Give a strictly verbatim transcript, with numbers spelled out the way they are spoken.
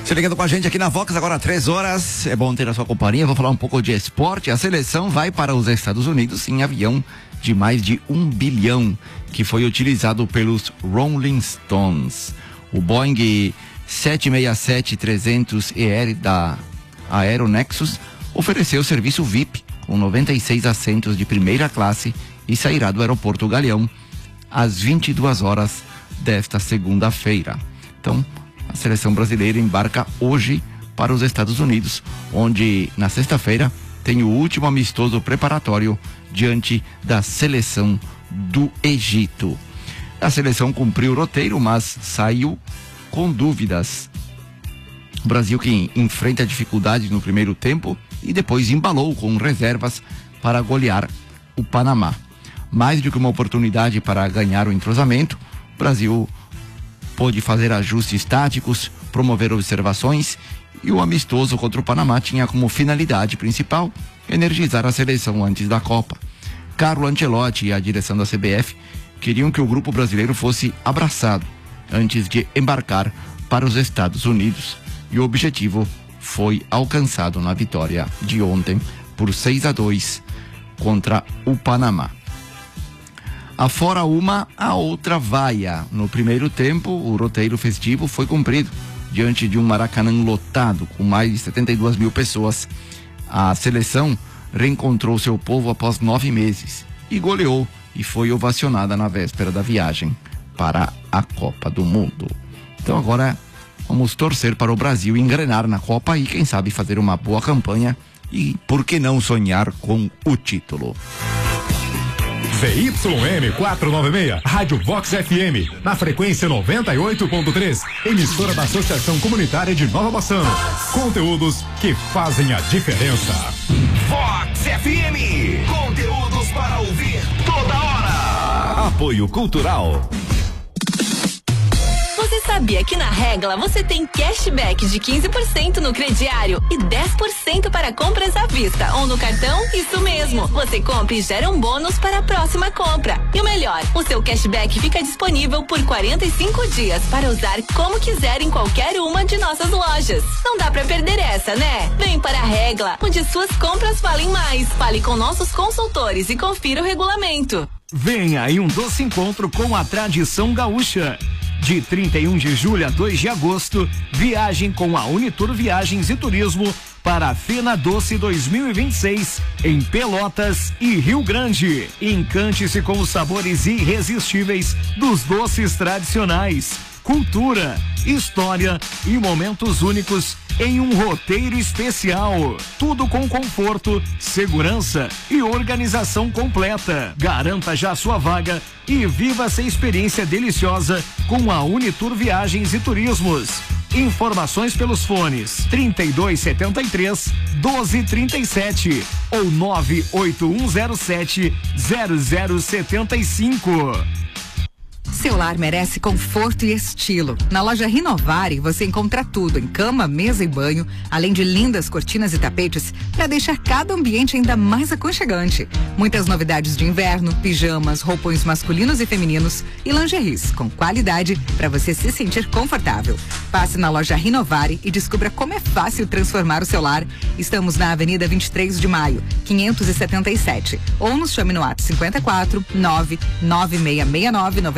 Você ligando com a gente aqui na Vox, agora três horas. É bom ter a sua companhia. Vou falar um pouco de esporte. A seleção vai para os Estados Unidos em avião de mais de um bilhão, que foi utilizado pelos Rolling Stones. O Boeing sete seis sete trezentos E R da Aeronexus ofereceu serviço V I P com noventa e seis assentos de primeira classe e sairá do aeroporto Galeão às vinte e duas horas desta segunda-feira. Então, a seleção brasileira embarca hoje para os Estados Unidos, onde na sexta-feira tem o último amistoso preparatório diante da seleção do Egito. A seleção cumpriu o roteiro, mas saiu com dúvidas. O Brasil, que enfrenta dificuldades no primeiro tempo e depois embalou com reservas para golear o Panamá. Mais do que uma oportunidade para ganhar o entrosamento, o Brasil pôde fazer ajustes táticos, promover observações, e o amistoso contra o Panamá tinha como finalidade principal energizar a seleção antes da Copa. Carlo Ancelotti e a direção da C B F queriam que o grupo brasileiro fosse abraçado antes de embarcar para os Estados Unidos, e o objetivo foi alcançado na vitória de ontem por seis a dois contra o Panamá. Afora uma, a outra vaia. No primeiro tempo, o roteiro festivo foi cumprido diante de um Maracanã lotado com mais de setenta e duas mil pessoas. A seleção reencontrou seu povo após nove meses e goleou e foi ovacionada na véspera da viagem para a Copa do Mundo. Então agora vamos torcer para o Brasil engrenar na Copa e quem sabe fazer uma boa campanha e por que não sonhar com o título. V Y M quatrocentos e noventa e seis, Rádio Vox F M, na frequência noventa e oito ponto três, emissora da Associação Comunitária de Nova Bassano. Conteúdos que fazem a diferença. Vox F M, conteúdos para ouvir toda hora. Apoio Cultural. Você sabia que na Regla você tem cashback de quinze por cento no crediário e dez por cento para compras à vista ou no cartão? Isso mesmo. Você compra e gera um bônus para a próxima compra. E o melhor, o seu cashback fica disponível por quarenta e cinco dias para usar como quiser em qualquer uma de nossas lojas. Não dá pra perder essa, né? Vem para a Regla, onde suas compras valem mais. Fale com nossos consultores e confira o regulamento. Venha aí um doce encontro com a tradição gaúcha. De trinta e um de julho a dois de agosto, viagem com a Unitur Viagens e Turismo para a Fena Doce dois mil e vinte e seis em Pelotas e Rio Grande. Encante-se com os sabores irresistíveis dos doces tradicionais, cultura, história e momentos únicos em um roteiro especial. Tudo com conforto, segurança e organização completa. Garanta já sua vaga e viva essa experiência deliciosa com a Unitur Viagens e Turismos. Informações pelos fones trinta e dois setenta e três, doze trinta e sete ou nove oito um zero sete, zero zero setenta e cinco. Seu lar merece conforto e estilo. Na loja Rinovari você encontra tudo em cama, mesa e banho, além de lindas cortinas e tapetes para deixar cada ambiente ainda mais aconchegante. Muitas novidades de inverno, pijamas, roupões masculinos e femininos e lingeries com qualidade para você se sentir confortável. Passe na loja Rinovari e descubra como é fácil transformar o seu lar. Estamos na Avenida vinte e três de maio, quinhentos e setenta e sete, ou nos chame no WhatsApp cinquenta e quatro, nove nove seis seis nove, nove